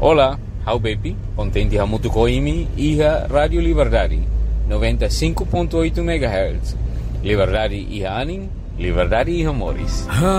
Olá, how baby, contente a muito coimi e a Rádio Liberdade, 95.8 MHz. Liberdade e anin, liberdade e amores.